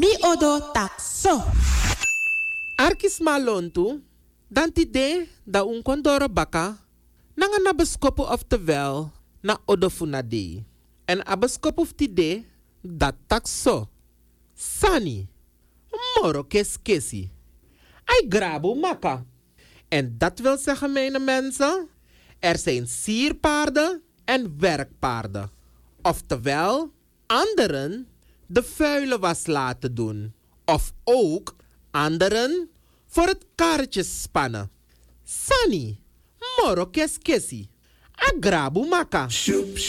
Mi odo takso. Arkis malontu, dan tide da un kondoro baka, nanga na beskopu oftewel na odofunade. En abeskopu tide dat takso. Sani, moro kesi. Ai grabo maka. En dat wil zeggen, mijn mensen, er zijn sierpaarden en werkpaarden. Oftewel, anderen de vuile was laten doen. Of ook anderen voor het karretje spannen. Sani, moro kesi. Agrabu maka.